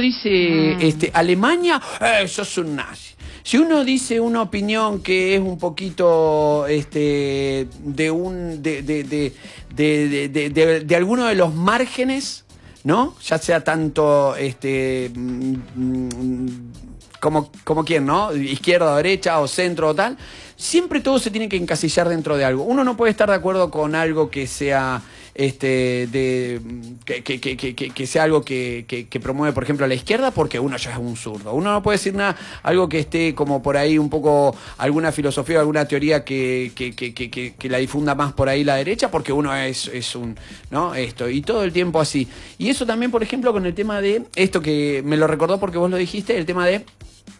dice Alemania, sos un nazi. Si uno dice una opinión que es un poquito de alguno de los márgenes, ¿no? Ya sea tanto como quién, ¿no? Izquierda o derecha o centro o tal. Siempre todo se tiene que encasillar dentro de algo. Uno no puede estar de acuerdo con algo que sea que sea algo que promueve, por ejemplo, a la izquierda, porque uno ya es un zurdo. Uno no puede decir nada, algo que esté como por ahí un poco, alguna filosofía, alguna teoría que la difunda más por ahí la derecha, porque uno es un, ¿no? Y todo el tiempo así. Y eso también, por ejemplo, con el tema de esto que me lo recordó porque vos lo dijiste, el tema de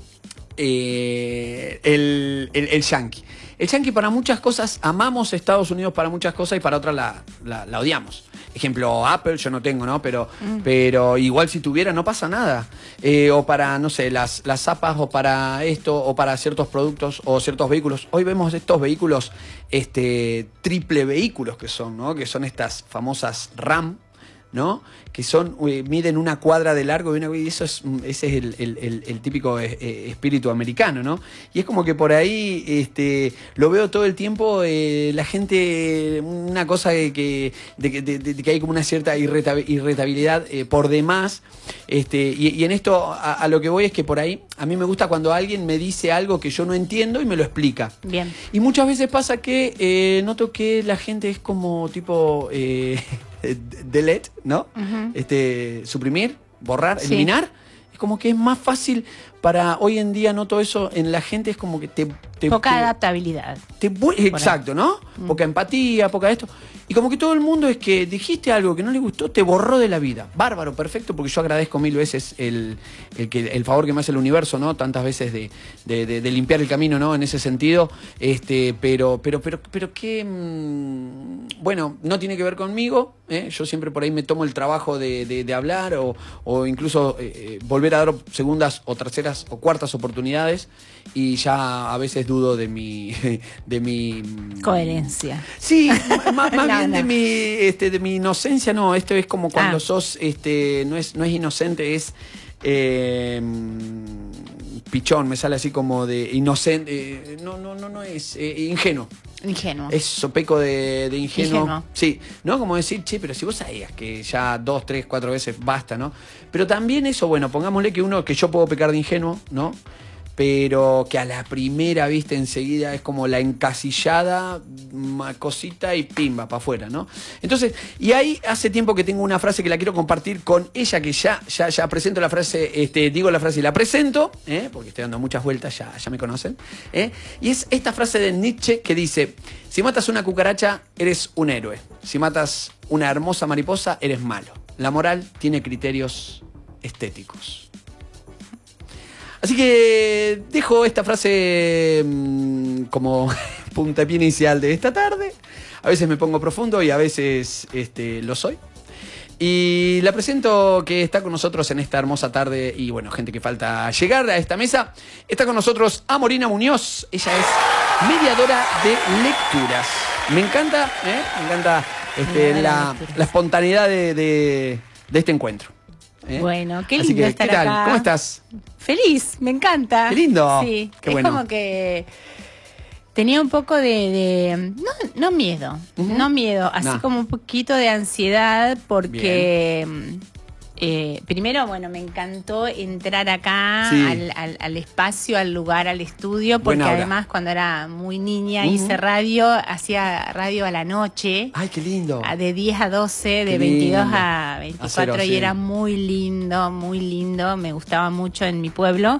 el yanqui. El yanqui para muchas cosas, amamos Estados Unidos para muchas cosas y para otras la odiamos. Ejemplo, Apple yo no tengo, ¿no? Pero igual si tuviera no pasa nada. O para, no sé, las zapas o para esto o para ciertos productos o ciertos vehículos. Hoy vemos estos vehículos, triple vehículos que son, ¿no? Que son estas famosas RAM, ¿no? Que son, miden una cuadra de largo y ese es el típico espíritu americano, ¿no? Y es como que por ahí lo veo todo el tiempo, la gente, una cosa de que hay como una cierta irritabilidad por demás, y en esto a lo que voy es que por ahí a mí me gusta cuando alguien me dice algo que yo no entiendo y me lo explica. Bien. Y muchas veces pasa que noto que la gente es como tipo delete, ¿no? Suprimir, borrar, eliminar. Es como que es más fácil para hoy en día, noto eso en la gente, es como que poca adaptabilidad. Exacto, ¿no? Poca empatía, poca esto. Y como que todo el mundo es que dijiste algo que no le gustó, te borró de la vida. Bárbaro, perfecto, porque yo agradezco 1000 veces el favor que me hace el universo, ¿no? Tantas veces de limpiar el camino, ¿no? En ese sentido. Pero que bueno, no tiene que ver conmigo, ¿eh? Yo siempre por ahí me tomo el trabajo de hablar o incluso volver a dar segundas o terceras o cuartas oportunidades, y ya a veces dudo de mi coherencia. Sí, más bien de mi inocencia. No, esto es como cuando sos no es inocente, es pichón, me sale así como de inocente, no es ingenuo. Ingenuo. Eso, peco de ingenuo. Sí, ¿no? Como decir, che, pero si vos sabías que ya 2, 3, 4 veces basta, ¿no? Pero también eso, bueno, pongámosle que yo puedo pecar de ingenuo, ¿no? Pero que a la primera vista enseguida es como la encasillada, una cosita y pimba, para afuera, ¿no? Entonces, y ahí hace tiempo que tengo una frase que la quiero compartir con ella, que ya presento la frase, digo la frase y la presento, porque estoy dando muchas vueltas, ya me conocen, y es esta frase de Nietzsche que dice: si matas una cucaracha, eres un héroe. Si matas una hermosa mariposa, eres malo. La moral tiene criterios estéticos. Así que dejo esta frase como puntapié inicial de esta tarde. A veces me pongo profundo y a veces lo soy. Y la presento, que está con nosotros en esta hermosa tarde. Y bueno, gente que falta llegar a esta mesa. Está con nosotros Amorina Muñoz. Ella es mediadora de lecturas. Me encanta, la espontaneidad de este encuentro. Bueno, qué lindo estar ¿qué tal? acá. ¿Cómo estás? Feliz, me encanta. Qué lindo. Sí, qué es bueno. como que tenía un poco no miedo, no miedo, así como un poquito de ansiedad, porque primero, bueno, me encantó entrar acá al espacio, al lugar, al estudio, porque además cuando era muy niña hacía radio a la noche. ¡Ay, qué lindo! De 10 a 12, de 22 a 24, y era muy lindo, me gustaba mucho en mi pueblo.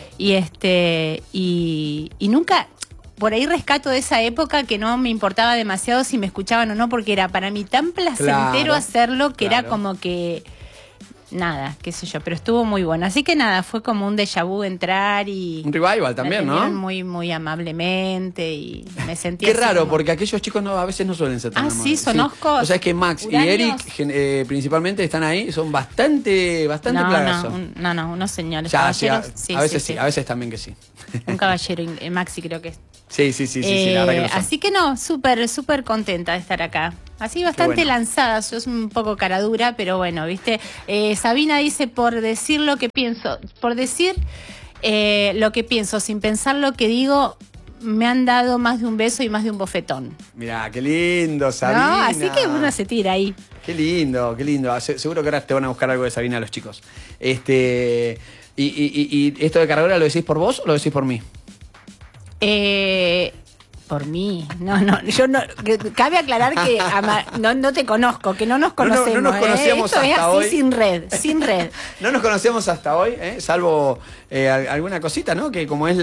Y nunca... Por ahí rescato de esa época que no me importaba demasiado si me escuchaban o no, porque era para mí tan placentero hacerlo que era como que... Nada, qué sé yo, pero estuvo muy bueno. Así que nada, fue como un déjà vu entrar y... Un revival también, ¿no? Muy, muy amablemente y me sentí Qué raro, porque aquellos chicos a veces no suelen ser tan amables. Sí, son oscos. O sea, es que Max y Eric principalmente están ahí, son bastante plagazos. No, unos señores. Ya, caballeros. sí, a veces sí, a veces también que sí. Un caballero, Maxi creo que es Sí, la verdad que lo son. Así que no, súper contenta de estar acá. Así bastante lanzada, yo soy un poco cara dura, pero bueno, ¿viste? Sabina dice, por decir lo que pienso, lo que pienso, sin pensar lo que digo, me han dado más de un beso y más de un bofetón. Mirá, qué lindo, Sabina. No, así que uno se tira ahí. Qué lindo, qué lindo. Seguro que ahora te van a buscar algo de Sabina los chicos. ¿Y esto de Caragora lo decís por vos o lo decís por mí? Por mí. No, yo no. Cabe aclarar que no te conozco, que no nos conocemos. No nos conocíamos Esto hasta es así hoy. sin red. No nos conocíamos hasta hoy, salvo alguna cosita, ¿no? Que como es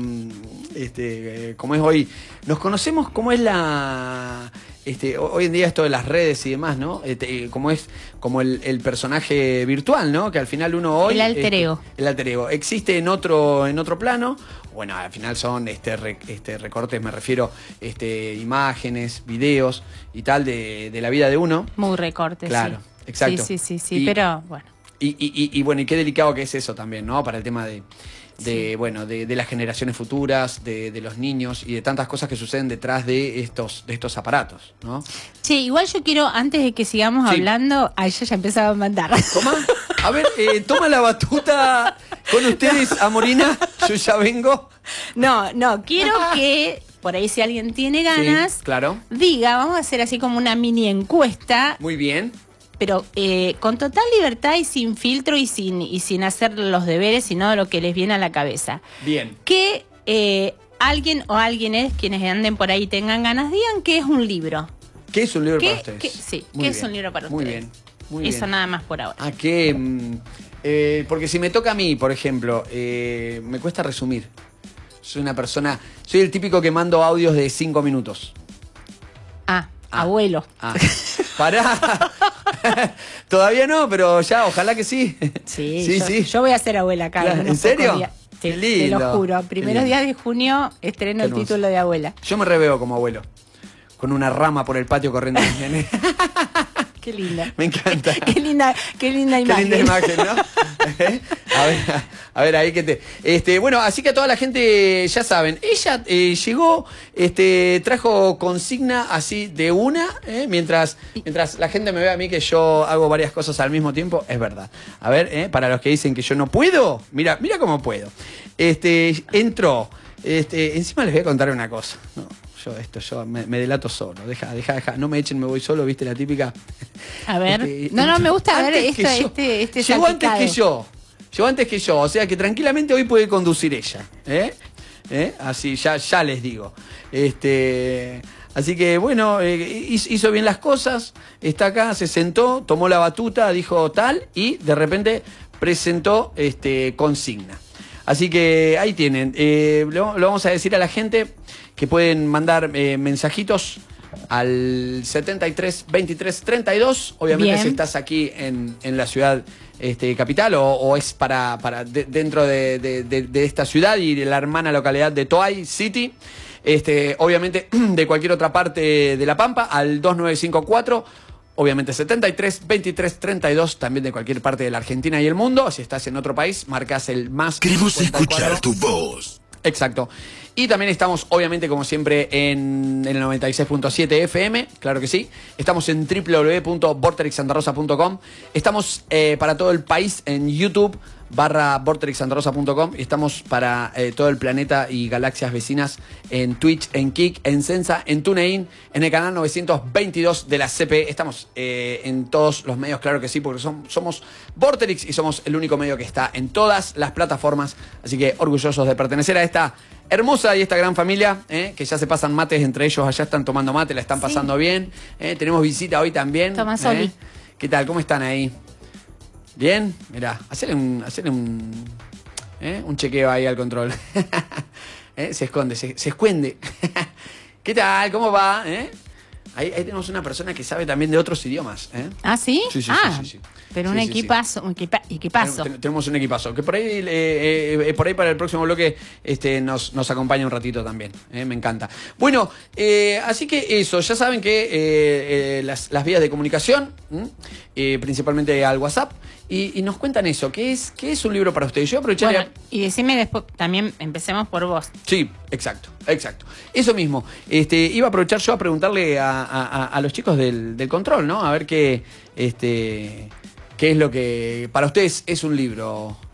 como es hoy, nos conocemos como es hoy en día esto de las redes y demás, ¿no? Como es como el personaje virtual, ¿no? Que al final uno hoy... El alter ego. El alter ego. Existe en otro plano. Bueno, al final son recortes, me refiero, imágenes, videos y tal de la vida de uno. Muy recortes, claro, sí. Exacto. Sí, pero bueno. Y bueno, y qué delicado que es eso también, ¿no? Para el tema de las generaciones futuras, de los niños y de tantas cosas que suceden detrás de estos aparatos, ¿no? Sí, igual yo quiero, antes de que sigamos hablando, ella ya empezaba a mandar. ¿Cómo? A ver, toma la batuta con ustedes, Amorina, yo ya vengo. No, quiero que, por ahí si alguien tiene ganas, sí, claro, diga, vamos a hacer así como una mini encuesta. Muy bien. Pero con total libertad y sin filtro y sin hacer los deberes, sino lo que les viene a la cabeza. Bien. Que alguien o alguienes, quienes anden por ahí tengan ganas, digan qué es un libro. ¿Qué es un libro para ustedes? ¿Qué es un libro para ustedes? Muy bien. Eso nada más por ahora. Porque si me toca a mí, por ejemplo, me cuesta resumir. Soy el típico que mando audios de 5 minutos. Abuelo. Pará. Todavía no, pero ya, ojalá que sí. Sí. Yo voy a ser abuela acá. Claro, ¿en serio? Sí, te lo juro. Primeros días de junio estreno el título de abuela. Yo me reveo como abuelo. Con una rama por el patio corriendo. Qué linda. Me encanta. Qué linda imagen. Qué linda imagen, ¿no? A ver, ahí que te... bueno, así que a toda la gente, ya saben, ella llegó, trajo consigna así de una, mientras la gente me ve a mí que yo hago varias cosas al mismo tiempo, es verdad. A ver, para los que dicen que yo no puedo, mira cómo puedo. Entró, encima les voy a contar una cosa, ¿no? Yo me delato solo. Deja. No me echen, me voy solo, ¿viste? La típica. A ver. No, me gusta ver este Llegó antes que yo. O sea que tranquilamente hoy puede conducir ella. Así, ya les digo. Así que bueno, hizo bien las cosas. Está acá, se sentó, tomó la batuta, dijo tal y de repente presentó consigna. Así que ahí tienen. Lo vamos a decir a la gente que pueden mandar mensajitos al 73 23 32. Obviamente, bien, si estás aquí en la ciudad capital o es para dentro de esta ciudad y de la hermana localidad de Toay City. Obviamente, de cualquier otra parte de La Pampa, al 2954. Obviamente 73 23 32, también de cualquier parte de la Argentina y el mundo. Si estás en otro país, marcas el más. Queremos 54. Escuchar tu voz. Exacto. Y también estamos, obviamente, como siempre, en el 96.7 FM, claro que sí. Estamos en www.vortexsantarosa.com. Estamos para todo el país en YouTube /vortexsantarosa.com. Y estamos para todo el planeta y galaxias vecinas en Twitch, en Kik, en Sensa, en TuneIn, en el canal 922 de la CP. Estamos en todos los medios, claro que sí, porque somos Vorterix y somos el único medio que está en todas las plataformas. Así que orgullosos de pertenecer a esta hermosa y esta gran familia, que ya se pasan mates entre ellos, allá están tomando mate, la están pasando bien. Tenemos visita hoy también. Tomás Oli. ¿Qué tal? ¿Cómo están ahí? ¿Bien? Mirá, hacerle un chequeo ahí al control. Se esconde, se esconde. ¿Qué tal? ¿Cómo va? Ahí tenemos una persona que sabe también de otros idiomas. ¿Ah, sí? Sí. Pero un equipazo, un equipazo. Tenemos un equipazo. Que por ahí para el próximo bloque nos acompaña un ratito también. Me encanta. Bueno, así que eso, ya saben que las vías de comunicación, principalmente al WhatsApp, y nos cuentan eso. ¿Qué es un libro para ustedes? Yo aprovecharía... Bueno, y decime después, también empecemos por vos. Sí, exacto. Eso mismo. Iba a aprovechar yo a preguntarle a los chicos del control, ¿no? A ver qué es lo que para ustedes es un libro.